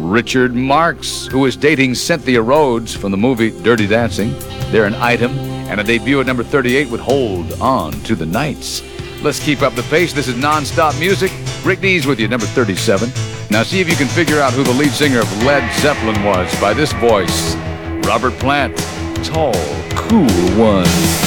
Richard Marx, who is dating Cynthia Rhodes from the movie Dirty Dancing. They're an item, and a debut at number 38 with Hold On to the Nights. Let's keep up the pace. This is non-stop music. Rick Dees with you, number 37. Now see if you can figure out who the lead singer of Led Zeppelin was by this voice. Robert Plant, Tall, Cool One.